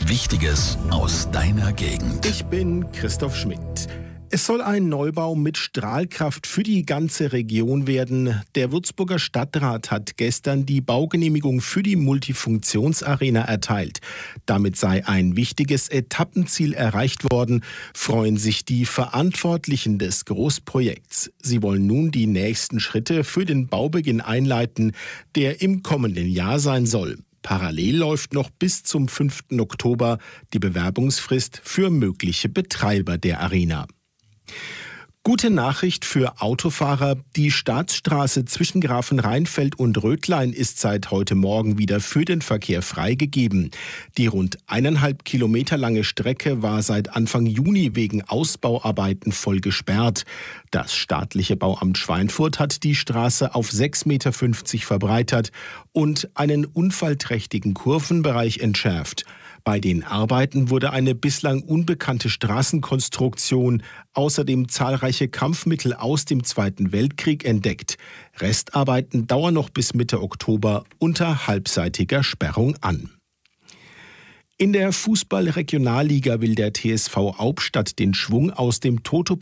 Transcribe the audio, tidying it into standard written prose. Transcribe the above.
Wichtiges aus deiner Gegend. Ich bin Christoph Schmidt. Es soll ein Neubau mit Strahlkraft für die ganze Region werden. Der Würzburger Stadtrat hat gestern die Baugenehmigung für die Multifunktionsarena erteilt. Damit sei ein wichtiges Etappenziel erreicht worden, freuen sich die Verantwortlichen des Großprojekts. Sie wollen nun die nächsten Schritte für den Baubeginn einleiten, der im kommenden Jahr sein soll. Parallel läuft noch bis zum 5. Oktober die Bewerbungsfrist für mögliche Betreiber der Arena. Gute Nachricht für Autofahrer. Die Staatsstraße zwischen Grafenrheinfeld und Rötlein ist seit heute Morgen wieder für den Verkehr freigegeben. Die rund 1,5 Kilometer lange Strecke war seit Anfang Juni wegen Ausbauarbeiten voll gesperrt. Das staatliche Bauamt Schweinfurt hat die Straße auf 6,50 Meter verbreitert und einen unfallträchtigen Kurvenbereich entschärft. Bei den Arbeiten wurde eine bislang unbekannte Straßenkonstruktion, außerdem zahlreiche Kampfmittel aus dem Zweiten Weltkrieg entdeckt. Restarbeiten dauern noch bis Mitte Oktober unter halbseitiger Sperrung an. In der Fußball-Regionalliga will der TSV Hauptstadt den Schwung aus dem Toto